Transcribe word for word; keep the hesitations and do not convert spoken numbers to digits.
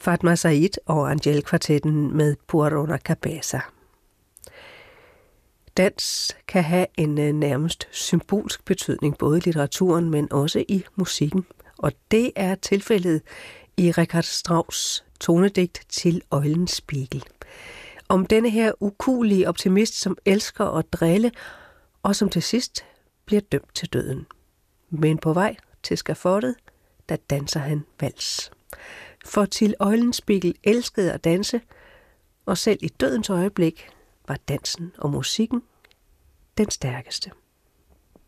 Fatma Said og Angel-kvartetten med Por una cabeza. Dans kan have en nærmest symbolsk betydning både i litteraturen, men også i musikken. Og det er tilfældet i Richard Strauss' tonedigt til Eulenspiegel. Om denne her ukuelige optimist, som elsker at drille, og som til sidst bliver dømt til døden. Men på vej til skafottet, der danser han vals. For til Eulenspiegel elskede at danse, og selv i dødens øjeblik var dansen og musikken den stærkeste.